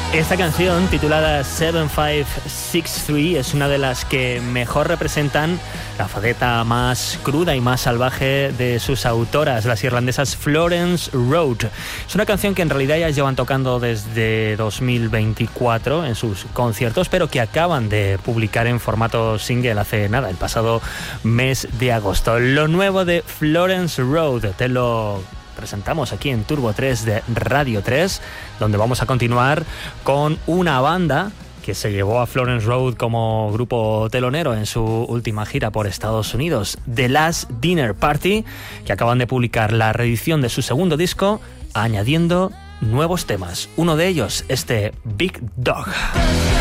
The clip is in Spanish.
Esta canción, titulada 7563, es una de las que mejor representan la faceta más cruda y más salvaje de sus autoras, las irlandesas Florence Road. Es una canción que en realidad ya llevan tocando desde 2024 en sus conciertos, pero que acaban de publicar en formato single hace nada, el pasado mes de agosto. Lo nuevo de Florence Road, te lo presentamos aquí en Turbo 3 de Radio 3, donde vamos a continuar con una banda que se llevó a Florence Road como grupo telonero en su última gira por Estados Unidos, The Last Dinner Party, que acaban de publicar la reedición de su segundo disco, añadiendo nuevos temas. Uno de ellos, este Big Dog.